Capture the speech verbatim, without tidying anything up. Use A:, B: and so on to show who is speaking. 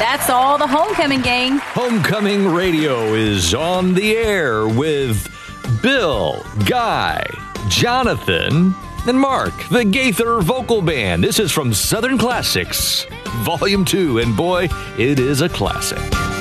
A: That's all the Homecoming gang.
B: Homecoming Radio is on the air with Bill, Guy, Jonathan, and Mark, the Gaither Vocal Band. This is from Southern Classics, Volume two, and boy, it is a classic.